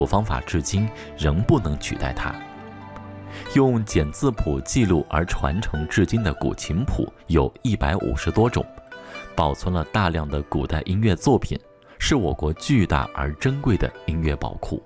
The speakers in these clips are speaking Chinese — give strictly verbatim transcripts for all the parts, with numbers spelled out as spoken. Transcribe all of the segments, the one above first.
方法至今仍不能取代它。用简字谱记录而传承至今的古琴谱有一百五十多种，保存了大量的古代音乐作品，是我国巨大而珍贵的音乐宝库。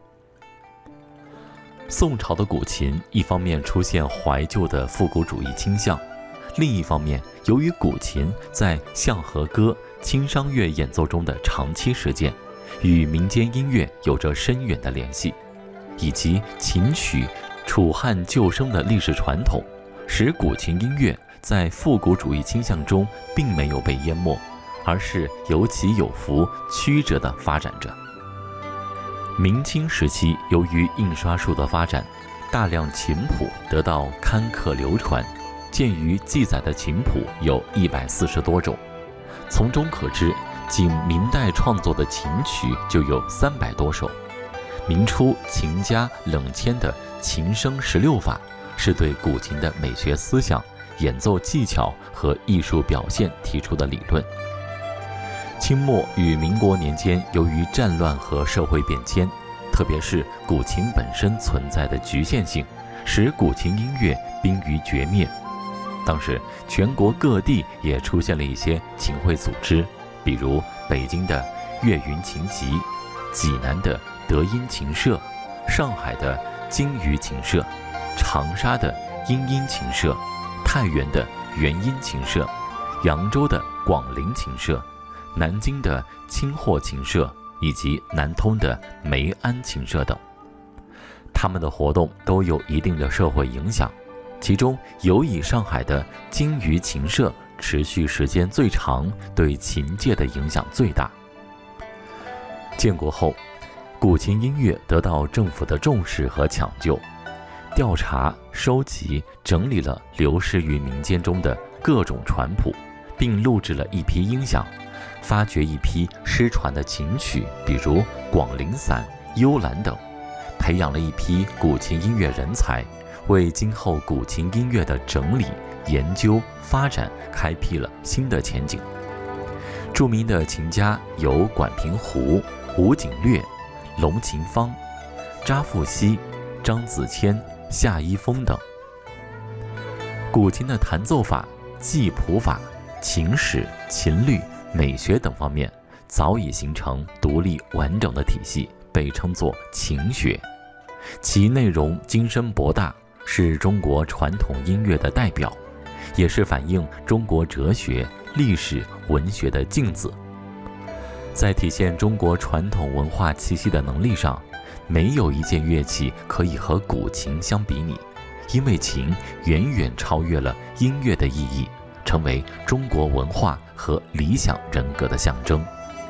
宋朝的古琴一方面出现怀旧的复古主义倾向，另一方面由于古琴在相和歌、清商乐演奏中的长期实践，与民间音乐有着深远的联系，以及琴曲楚汉旧声的历史传统，使古琴音乐在复古主义倾向中并没有被淹没，而是有起有伏、曲折地发展着。明清时期，由于印刷术的发展，大量琴谱得到刊刻流传，鉴于记载的琴谱有一百四十多种，从中可知，仅明代创作的琴曲就有三百多首。明初琴家冷谦的琴声十六法，是对古琴的美学思想、演奏技巧和艺术表现提出的理论。清末与民国年间，由于战乱和社会变迁，特别是古琴本身存在的局限性，使古琴音乐濒于绝灭。当时全国各地也出现了一些琴会组织，比如北京的岳云琴集、济南的德音琴社、上海的金鱼琴社、长沙的音音琴社、太原的元音琴社、扬州的广陵琴社、南京的清货琴社以及南通的梅安琴社等。他们的活动都有一定的社会影响，其中尤以上海的金鱼琴社持续时间最长，对琴界的影响最大。建国后，古琴音乐得到政府的重视和抢救，调查、收集、整理了流失于民间中的各种传谱，并录制了一批音响，发掘一批失传的琴曲，比如广陵散、幽兰等，培养了一批古琴音乐人才，为今后古琴音乐的整理、研究、发展开辟了新的前景。著名的琴家有管平湖、吴景略、龙琴芳、查复熙、张子谦、夏一峰等。古琴的弹奏法、记谱法、琴史、琴律、美学等方面早已形成独立完整的体系，被称作琴学。其内容精深博大，是中国传统音乐的代表，也是反映中国哲学、历史、文学的镜子。在体现中国传统文化气息的能力上，没有一件乐器可以和古琴相比拟，因为琴远远超越了音乐的意义，成为中国文化和理想人格的象征。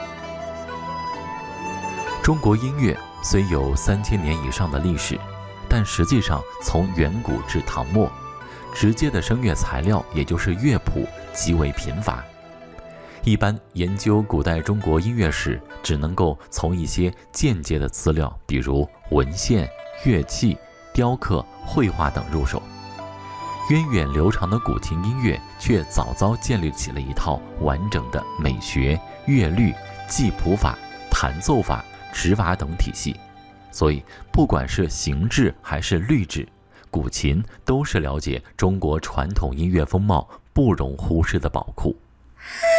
中国音乐虽有三千年以上的历史，但实际上从远古至唐末，直接的声乐材料也就是乐谱极为贫乏。一般研究古代中国音乐史，只能够从一些间接的资料，比如文献、乐器、雕刻、绘画等入手。源远流长的古琴音乐却早早建立起了一套完整的美学、乐律、记谱法、弹奏法、指法等体系，所以不管是形制还是律制，古琴都是了解中国传统音乐风貌不容忽视的宝库。